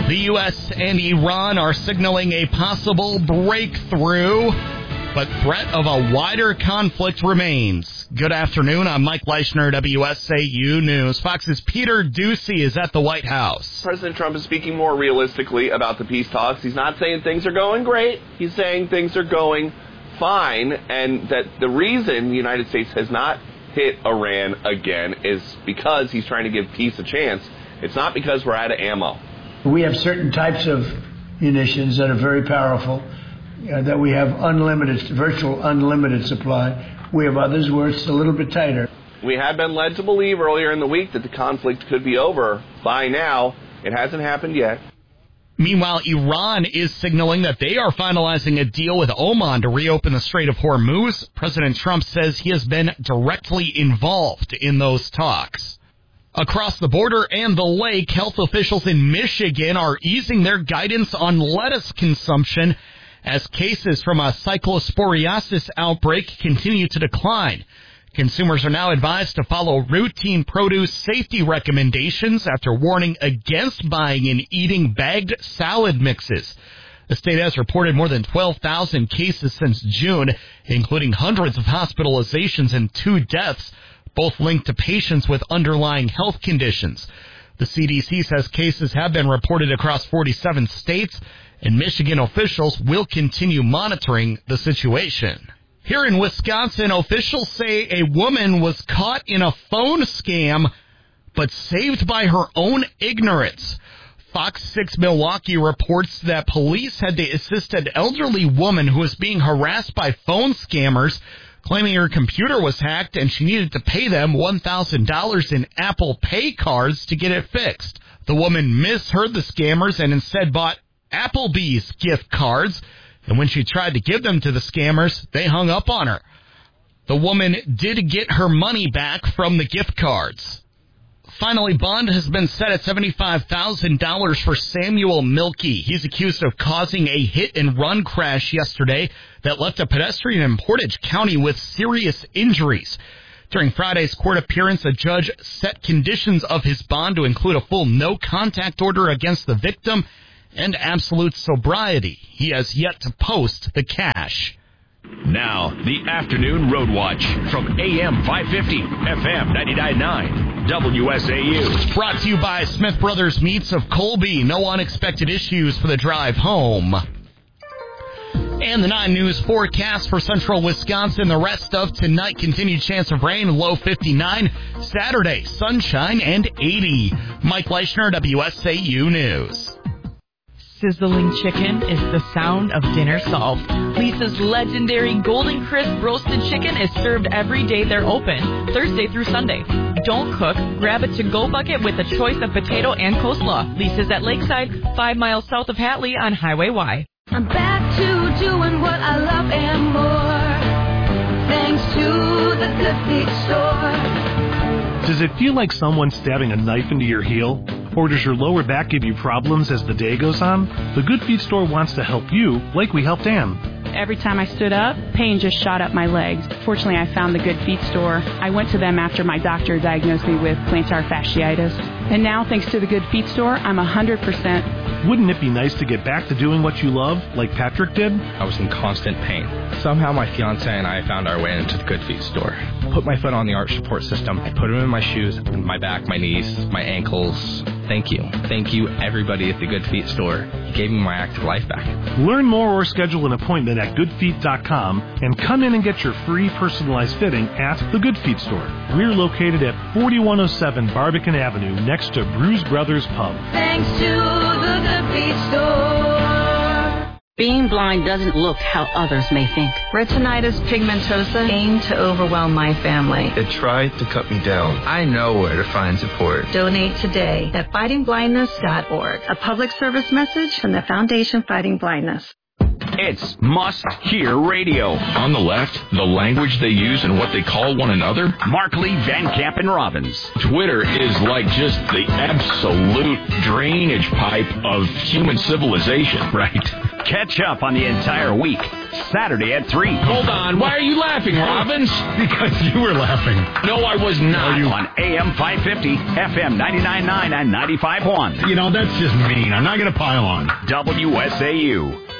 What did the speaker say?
The U.S. and Iran are signaling a possible breakthrough, but threat of a wider conflict remains. Good afternoon. I'm Mike Leishner, WSAU News. Fox's Peter Doocy is at the White House. President Trump is speaking more realistically about the peace talks. He's not saying things are going great. He's saying things are going fine, and that the reason the United States has not hit Iran again is because he's trying to give peace a chance. It's not because we're out of ammo. We have certain types of munitions that are very powerful, that we have virtual unlimited supply. We have others where it's a little bit tighter. We had been led to believe earlier in the week that the conflict could be over by now. It hasn't happened yet. Meanwhile, Iran is signaling that they are finalizing a deal with Oman to reopen the Strait of Hormuz. President Trump says he has been directly involved in those talks. Across the border and the lake, health officials in Michigan are easing their guidance on lettuce consumption as cases from a cyclosporiasis outbreak continue to decline. Consumers are now advised to follow routine produce safety recommendations after warning against buying and eating bagged salad mixes. The state has reported more than 12,000 cases since June, including hundreds of hospitalizations and 2 deaths, both linked to patients with underlying health conditions. The CDC says cases have been reported across 47 states, and Michigan officials will continue monitoring the situation. Here in Wisconsin, officials say a woman was caught in a phone scam, but saved by her own ignorance. Fox 6 Milwaukee reports that police had to assist an elderly woman who was being harassed by phone scammers, claiming her computer was hacked and she needed to pay them $1,000 in Apple Pay cards to get it fixed. The woman misheard the scammers and instead bought Applebee's gift cards, and when she tried to give them to the scammers, they hung up on her. The woman did get her money back from the gift cards. Finally, bond has been set at $75,000 for Samuel Milkey. He's accused of causing a hit-and-run crash yesterday that left a pedestrian in Portage County with serious injuries. During Friday's court appearance, a judge set conditions of his bond to include a full no-contact order against the victim and absolute sobriety. He has yet to post the cash. Now, the Afternoon Road Watch from AM 550, FM 99.9, WSAU. Brought to you by Smith Brothers Meats of Colby. No unexpected issues for the drive home. And the 9 News forecast for central Wisconsin. The rest of tonight, continued chance of rain, low 59. Saturday, sunshine and 80. Mike Leishner, WSAU News. Sizzling chicken is the sound of dinner solved. Lisa's legendary Golden Crisp roasted chicken is served every day they're open, Thursday through Sunday. Don't cook, grab a to-go bucket with a choice of potato and coleslaw. Lisa's at Lakeside, 5 miles south of Hatley on Highway Y. I'm back to doing what I love and more, thanks to the Good Feet store. Does it feel like someone's stabbing a knife into your heel? Or does your lower back give you problems as the day goes on? The Good Feet store wants to help you, like we helped Ann. Every time I stood up, pain just shot up my legs. Fortunately, I found the Good Feet store. I went to them after my doctor diagnosed me with plantar fasciitis. And now, thanks to the Good Feet store, I'm 100%. Wouldn't it be nice to get back to doing what you love, like Patrick did? I was in constant pain. Somehow my fiance and I found our way into the Good Feet store. Put my foot on the arch support system. I put them in my shoes, my back, my knees, my ankles. Thank you. Thank you, everybody at the Good Feet store. You gave me my active life back. Learn more or schedule an appointment at goodfeet.com and come in and get your free personalized fitting at the Good Feet store. We're located at 4107 Barbican Avenue next to Bruise Brothers Pub. Thanks to the Good Feet store. Being blind doesn't look how others may think. Retinitis pigmentosa aimed to overwhelm my family. It tried to cut me down. I know where to find support. Donate today at fightingblindness.org. A public service message from the Foundation Fighting Blindness. It's must-hear radio. On the left, the language they use and what they call one another. Mark Lee, Van Camp, and Robbins. Twitter is like just the absolute drainage pipe of human civilization. Right. Catch up on the entire week. Saturday at 3. Hold on. Why are you laughing, Robbins? Because you were laughing. No, I was not. On AM 550, FM 99.9 and 95.1. You know, that's just mean. I'm not going to pile on. WSAU.